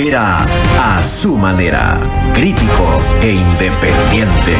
opera a su manera, crítico e independiente.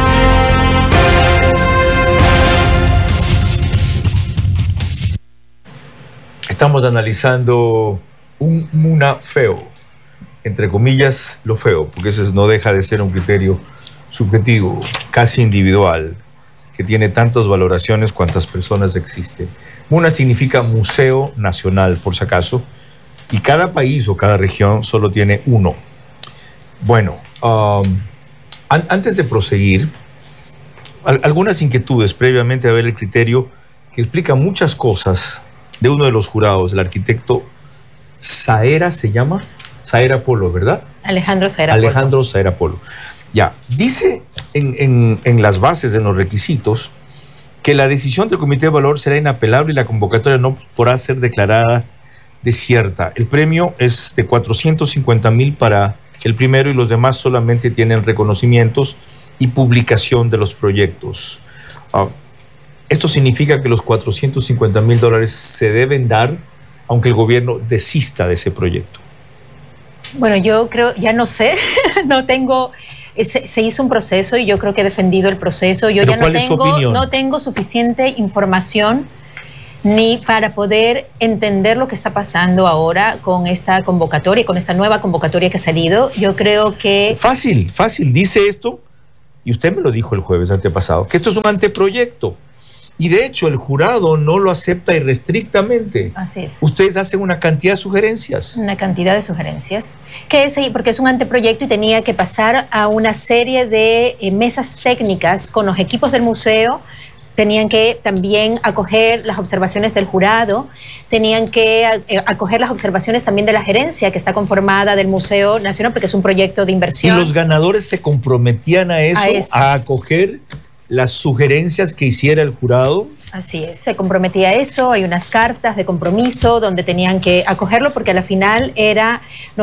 Estamos analizando un MUNA feo, entre comillas, lo feo, porque ese no deja de ser un criterio subjetivo, casi individual, que tiene tantas valoraciones cuantas personas existen. MUNA significa Museo Nacional, por si acaso, y cada país o cada región solo tiene uno. Bueno, antes de proseguir, algunas inquietudes previamente a ver el criterio que explica muchas cosas de uno de los jurados, el arquitecto Saera, ¿se llama? Saera Polo, ¿verdad? Alejandro Saera Polo. Alejandro Saera Polo. Ya, dice en las bases, en los requisitos, que la decisión del Comité de Valor será inapelable y la convocatoria no podrá ser declarada desierta. El premio es de 450,000 para el primero y los demás solamente tienen reconocimientos y publicación de los proyectos. Esto significa que los $450,000 se deben dar aunque el gobierno desista de ese proyecto. Bueno, yo creo, ya no sé, no tengo... Se hizo un proceso y yo creo que he defendido el proceso. Yo ya no tengo suficiente información ni para poder entender lo que está pasando ahora con esta convocatoria, con esta nueva convocatoria que ha salido. Yo creo que... Fácil, dice esto, y usted me lo dijo el jueves antepasado, que esto es un anteproyecto. Y de hecho el jurado no lo acepta irrestrictamente. Así es. Ustedes hacen una cantidad de sugerencias. Una cantidad de sugerencias. Porque es un anteproyecto y tenía que pasar a una serie de mesas técnicas con los equipos del museo. Tenían que también acoger las observaciones del jurado, tenían que acoger las observaciones también de la gerencia que está conformada del Museo Nacional, porque es un proyecto de inversión. ¿Y los ganadores se comprometían a eso, a acoger las sugerencias que hiciera el jurado? Así es, se comprometía a eso, hay unas cartas de compromiso donde tenían que acogerlo porque a la final era,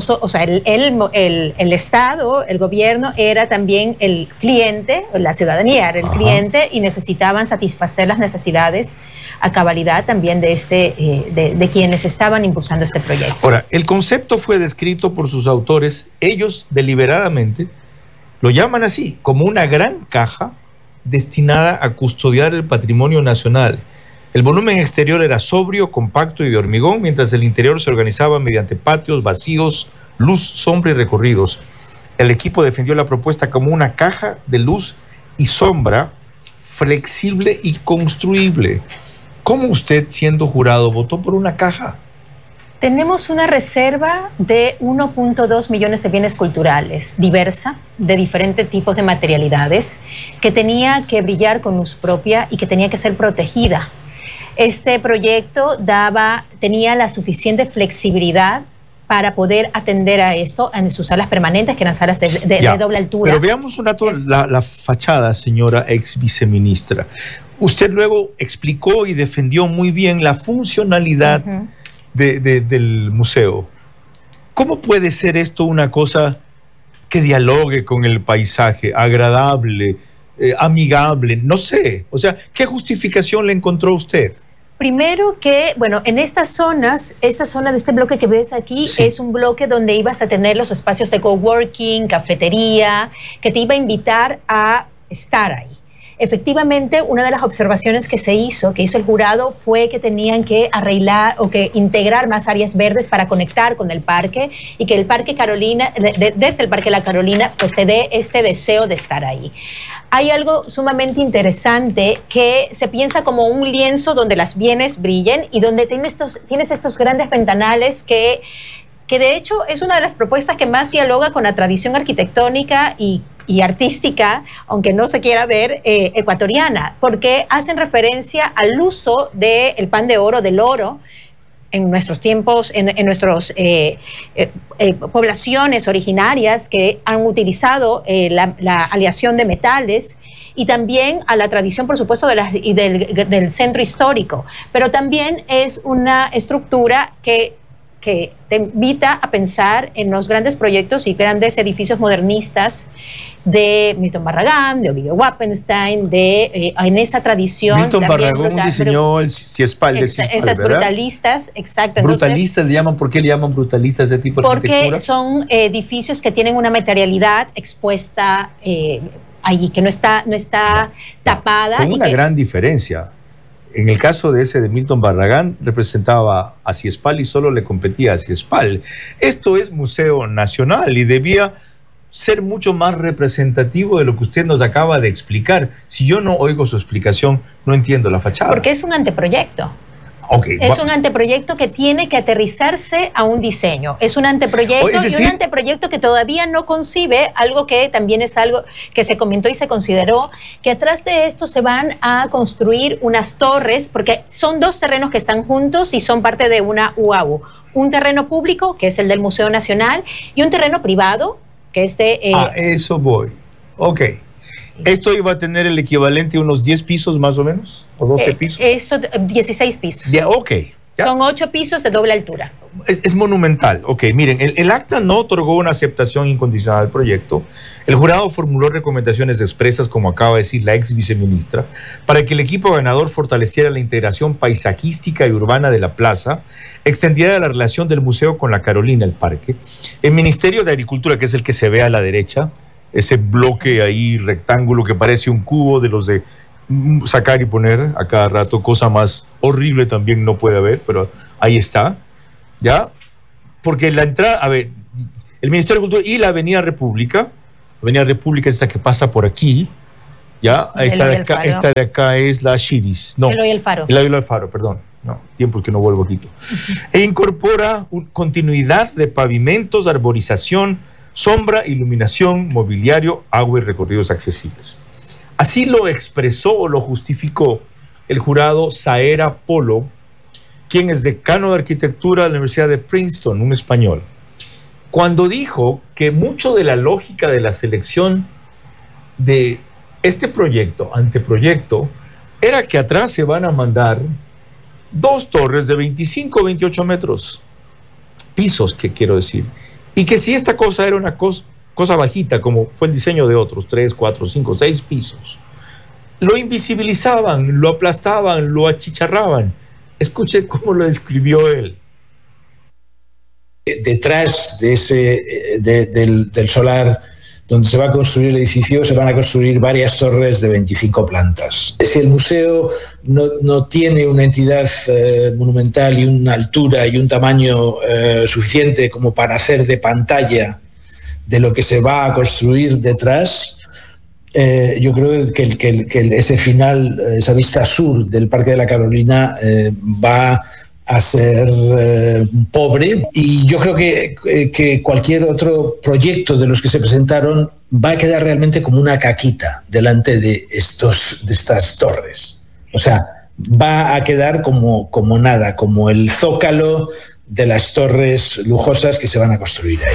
el Estado, el gobierno era también el cliente, la ciudadanía era el cliente y necesitaban satisfacer las necesidades a cabalidad también de quienes estaban impulsando este proyecto. Ahora, el concepto fue descrito por sus autores, ellos deliberadamente lo llaman así, como una gran caja destinada a custodiar el patrimonio nacional. El volumen exterior era sobrio, compacto y de hormigón, mientras el interior se organizaba mediante patios, vacíos, luz, sombra y recorridos. El equipo defendió la propuesta como una caja de luz y sombra flexible y construible. ¿Cómo usted, siendo jurado, votó por una caja? Tenemos una reserva de 1.2 millones de bienes culturales, diversa, de diferentes tipos de materialidades, que tenía que brillar con luz propia y que tenía que ser protegida. Este proyecto tenía la suficiente flexibilidad para poder atender a esto en sus salas permanentes, que eran salas de doble altura. Pero veamos un rato la fachada, señora ex viceministra. Usted luego explicó y defendió muy bien la funcionalidad del museo. ¿Cómo puede ser esto una cosa que dialogue con el paisaje, agradable, amigable? No sé, o sea, ¿qué justificación le encontró usted? Primero que, bueno, en esta zona de este bloque que ves aquí, es un bloque donde ibas a tener los espacios de coworking, cafetería, que te iba a invitar a estar ahí. Efectivamente, una de las observaciones que hizo el jurado, fue que tenían que arreglar o que integrar más áreas verdes para conectar con el parque y que el Parque Carolina, desde el Parque La Carolina, pues te dé este deseo de estar ahí. Hay algo sumamente interesante que se piensa como un lienzo donde las bienes brillen y donde tienes estos grandes ventanales que de hecho es una de las propuestas que más dialoga con la tradición arquitectónica y artística, aunque no se quiera ver, ecuatoriana, porque hacen referencia al uso del pan de oro, del oro, en nuestros tiempos, en nuestras poblaciones originarias que han utilizado la aleación de metales, y también a la tradición, por supuesto, del centro histórico. Pero también es una estructura que que te invita a pensar en los grandes proyectos y grandes edificios modernistas de Milton Barragán, de Ovidio Wappenstein, en esa tradición. Milton Barragán diseñó el Ciespal de Ciespal, esas ¿verdad? brutalistas, exacto. Brutalistas le llaman, ¿por qué le llaman brutalistas a ese tipo de arquitectura? Porque son edificios que tienen una materialidad expuesta allí, que no está tapada. Con una gran diferencia. En el caso de ese de Milton Barragán, representaba a Ciespal y solo le competía a Ciespal. Esto es Museo Nacional y debía ser mucho más representativo de lo que usted nos acaba de explicar. Si yo no oigo su explicación, no entiendo la fachada. Porque es un anteproyecto. Okay, es un anteproyecto que tiene que aterrizarse a un diseño. Es un anteproyecto un anteproyecto que todavía no concibe algo que también es algo que se comentó y se consideró, que atrás de esto se van a construir unas torres, porque son dos terrenos que están juntos y son parte de una UAU. Un terreno público, que es el del Museo Nacional, y un terreno privado, que es de... a eso voy. Ok. ¿Esto iba a tener el equivalente a unos 10 pisos más o menos? ¿O 12 pisos? 16 pisos. Ok. Ya. Son 8 pisos de doble altura. Es monumental. Ok, miren, el acta no otorgó una aceptación incondicional al proyecto. El jurado formuló recomendaciones expresas, como acaba de decir la ex viceministra, para que el equipo ganador fortaleciera la integración paisajística y urbana de la plaza, extendiera la relación del museo con la Carolina, el parque. El Ministerio de Agricultura, que es el que se ve a la derecha, ese bloque ahí rectángulo que parece un cubo de los de sacar y poner a cada rato, cosa más horrible también no puede haber, pero ahí está, ¿ya? Porque la entrada, a ver, el Ministerio de Cultura y la Avenida República es esta que pasa por aquí, ¿ya? Esta de acá es la Chiris, no. Eloy Alfaro. Eloy Alfaro, perdón. No, tiempos que no vuelvo a Quito. E incorpora continuidad de pavimentos, arborización, sombra, iluminación, mobiliario, agua y recorridos accesibles. Así lo expresó o lo justificó el jurado Saera Polo, quien es decano de arquitectura de la Universidad de Princeton, un español, cuando dijo que mucho de la lógica de la selección de este proyecto, anteproyecto, era que atrás se van a mandar dos torres de 25 o 28 metros, pisos, que quiero decir, y que si esta cosa era una cosa bajita, como fue el diseño de otros, 3, 4, 5, 6 pisos, lo invisibilizaban, lo aplastaban, lo achicharraban. Escuche cómo lo describió él. Detrás de del solar donde se va a construir el edificio, se van a construir varias torres de 25 plantas. Si el museo no tiene una entidad monumental y una altura y un tamaño suficiente como para hacer de pantalla de lo que se va a construir detrás, yo creo que ese final, esa vista sur del Parque de la Carolina va a ser pobre, y yo creo que cualquier otro proyecto de los que se presentaron va a quedar realmente como una caquita delante de estas torres. O sea, va a quedar como nada, como el zócalo de las torres lujosas que se van a construir ahí.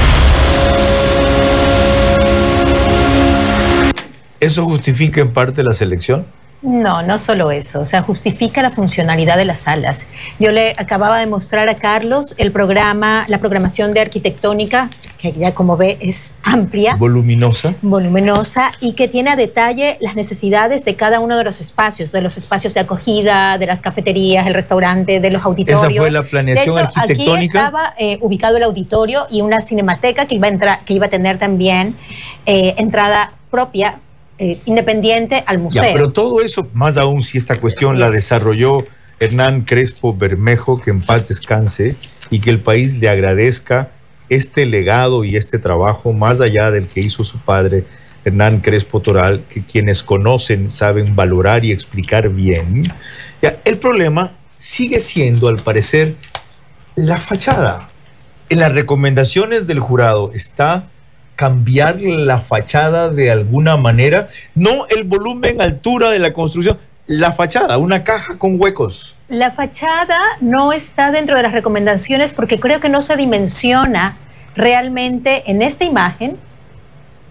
¿Eso justifica en parte la selección? No, no solo eso, o sea, justifica la funcionalidad de las salas. Yo le acababa de mostrar a Carlos la programación de arquitectónica, que ya como ve es amplia. Voluminosa, y que tiene a detalle las necesidades de cada uno de los espacios de acogida, de las cafeterías, el restaurante, de los auditorios. Esa fue la planeación arquitectónica. Aquí estaba ubicado el auditorio y una cinemateca que iba a tener también entrada propia, independiente al museo. Ya, pero todo eso, más aún si esta cuestión la desarrolló Hernán Crespo Bermejo, que en paz descanse, y que el país le agradezca este legado y este trabajo, más allá del que hizo su padre, Hernán Crespo Toral, que quienes conocen saben valorar y explicar bien. Ya, el problema sigue siendo, al parecer, la fachada. En las recomendaciones del jurado está cambiar la fachada de alguna manera, no el volumen, altura de la construcción, la fachada, una caja con huecos. La fachada no está dentro de las recomendaciones porque creo que no se dimensiona realmente en esta imagen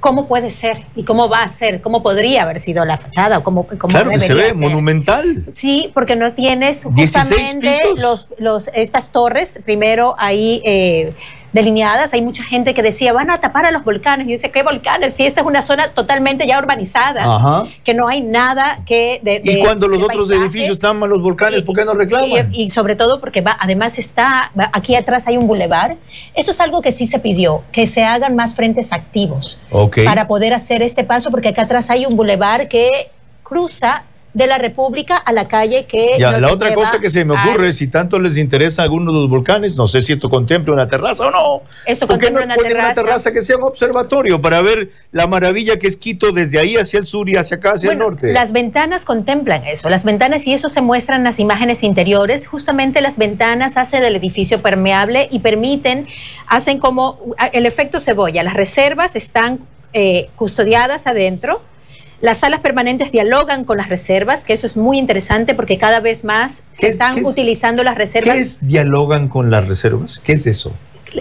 ¿cómo puede ser? ¿Y cómo va a ser? ¿Cómo podría haber sido la fachada? ¿Cómo Claro que debería se ve ser? monumental. Sí, porque no tienes 16 justamente estas torres, primero ahí delineadas. Hay mucha gente que decía, van a tapar a los volcanes. Y yo decía, ¿qué volcanes? Si esta es una zona totalmente ya urbanizada, Ajá. que no hay nada que... Y cuando los de otros paisajes, edificios tapan los volcanes, ¿por qué no reclaman? Y sobre todo porque además aquí atrás hay un bulevar. Eso es algo que sí se pidió, que se hagan más frentes activos para poder hacer este paso, porque acá atrás hay un bulevar que cruza de la República a la calle que... Ya, la otra cosa que se me ocurre, si tanto les interesa algunos de los volcanes, no sé si esto contempla una terraza o no. Esto ¿Por qué no contempla ponen una terraza que sea un observatorio para ver la maravilla que es Quito desde ahí hacia el sur y hacia acá, hacia el norte? Las ventanas contemplan eso, las ventanas, y eso se muestra en las imágenes interiores. Justamente las ventanas hacen el edificio permeable y hacen como el efecto cebolla. Las reservas están custodiadas adentro. Las salas permanentes dialogan con las reservas, que eso es muy interesante porque cada vez más se están utilizando las reservas. ¿Qué es dialogan con las reservas? ¿Qué es eso?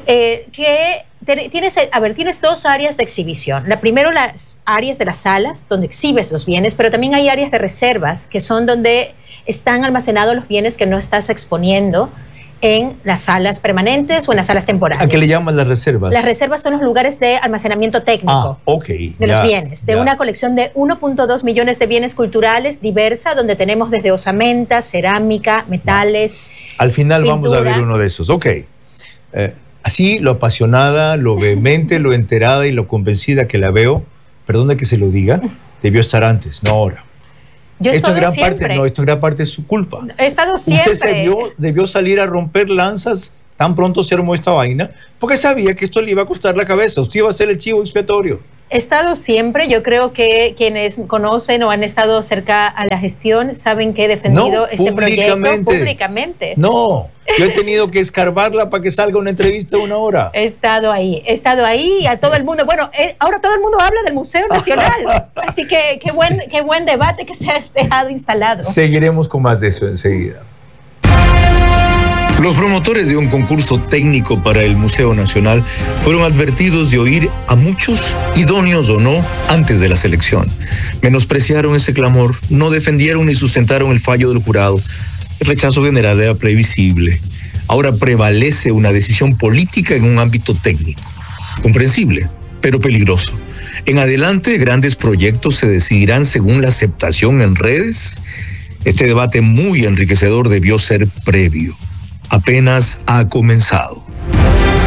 Tienes dos áreas de exhibición. Primero, las áreas de las salas, donde exhibes los bienes, pero también hay áreas de reservas, que son donde están almacenados los bienes que no estás exponiendo en las salas permanentes o en las salas temporales. ¿A qué le llaman las reservas? Las reservas son los lugares de almacenamiento técnico de los bienes, de una colección de 1.2 millones de bienes culturales diversa, donde tenemos desde osamentas, cerámica, metales. Al final pintura. vamos a ver uno de esos. Así, lo apasionada, lo vehemente, lo enterada y lo convencida que la veo, perdone que se lo diga, debió estar antes, no ahora. Esto en gran parte es su culpa. He estado siempre. Usted debió salir a romper lanzas tan pronto se armó esta vaina, porque sabía que esto le iba a costar la cabeza. Usted iba a ser el chivo expiatorio. He estado siempre. Yo creo que quienes conocen o han estado cerca a la gestión saben que he defendido este proyecto públicamente. No, yo he tenido que escarbarla para que salga una entrevista de 1 hora. He estado ahí y a todo el mundo. Bueno, ahora todo el mundo habla del Museo Nacional. Así que qué buen debate que se ha dejado instalado. Seguiremos con más de eso enseguida. Los promotores de un concurso técnico para el Museo Nacional fueron advertidos de oír a muchos, idóneos o no, antes de la selección. Menospreciaron ese clamor, no defendieron ni sustentaron el fallo del jurado. El rechazo general era previsible. Ahora prevalece una decisión política en un ámbito técnico. Comprensible, pero peligroso. En adelante, grandes proyectos se decidirán según la aceptación en redes. Este debate muy enriquecedor debió ser previo. Apenas ha comenzado.